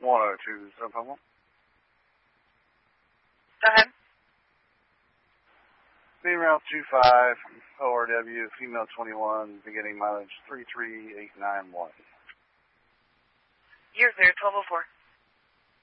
102, Subhumble. Go ahead. Female 25, ORW, female 21, beginning mileage 33891. You're clear, 1204.